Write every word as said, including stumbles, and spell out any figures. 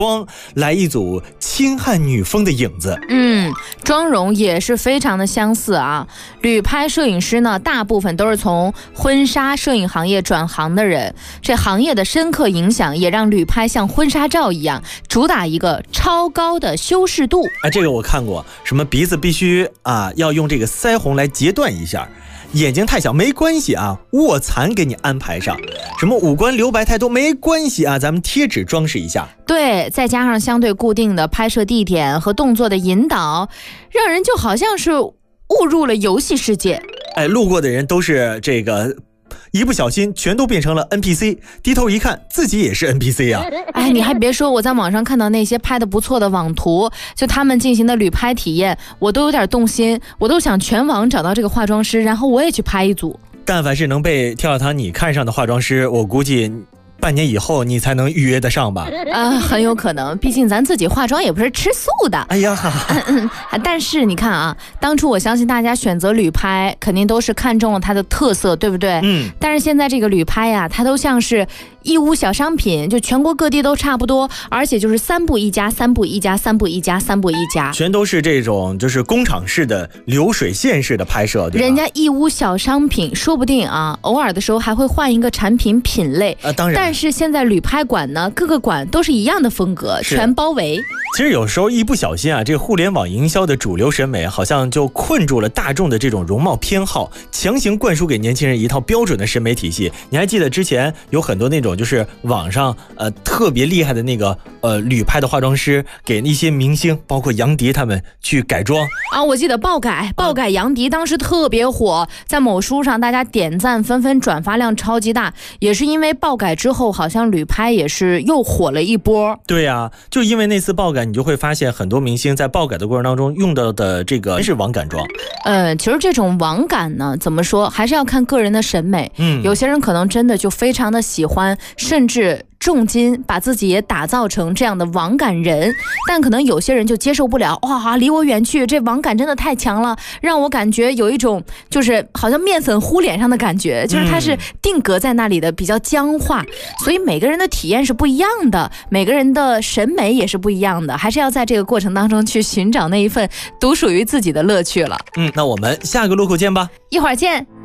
妆来一组清汉女风的影子。 嗯，妆容也是非常的相似啊。旅拍摄影师呢，大部分都是从婚纱摄影行业转行的人，这行业的深刻影响也让旅拍像婚纱照一样，主打一个超高的修饰度。 哎，这个我看过，什么鼻子必须啊要用这个腮红来截断一下。眼睛太小没关系啊，卧蚕给你安排上。什么五官留白太多没关系啊，咱们贴纸装饰一下。 对，再加上相对固定的拍摄地点和动作的引导，让人就好像是误入了游戏世界。 哎，路过的人都是这个一不小心全都变成了 N P C， 低头一看自己也是 N P C 啊。 哎，你还别说，我在网上看到那些拍的不错的网图，就他们进行的旅拍体验，我都有点动心，我都想全网找到这个化妆师，然后我也去拍一组。 但凡是能被跳跳糖你看上的化妆师，我估计半年以后你才能预约得上吧？ 呃，很有可能，毕竟咱自己化妆也不是吃素的。 哎呀， 嗯嗯，但是你看啊，当初我相信大家选择旅拍，肯定都是看中了它的特色，对不对？ 嗯。 但是现在这个旅拍呀、啊，它都像是义乌小商品，就全国各地都差不多，而且就是三步一家，三步一家，三步一家，三步一家， 全都是这种就是工厂式的流水线式的拍摄，对吧？ 人家义乌小商品，说不定啊，偶尔的时候还会换一个产品品类啊，当然。 但是现在旅拍馆呢，各个馆都是一样的风格，全包围。 其实有时候一不小心啊，这个互联网营销的主流审美好像就困住了大众的这种容貌偏好，强行灌输给年轻人一套标准的审美体系。你还记得之前有很多那种就是网上呃特别厉害的那个呃旅拍的化妆师，给一些明星，包括杨迪他们去改妆啊。我记得爆改爆改杨迪当时特别火，在某书上大家点赞纷纷，转发量超级大，也是因为爆改之后，好像旅拍也是又火了一波。 对啊，就因为那次爆改，你就会发现很多明星在爆改的过程当中用到的这个是网感妆。 呃，其实这种网感呢，怎么说，还是要看个人的审美。嗯，有些人可能真的就非常的喜欢，甚至重金把自己也打造成这样的网感人，但可能有些人就接受不了，哇，离我远去，这网感真的太强了，让我感觉有一种就是好像面粉糊脸上的感觉，就是它是定格在那里的，比较僵化。所以每个人的体验是不一样的，每个人的审美也是不一样的，还是要在这个过程当中去寻找那一份独属于自己的乐趣了。 嗯，那我们下个路口见吧， 一会儿见。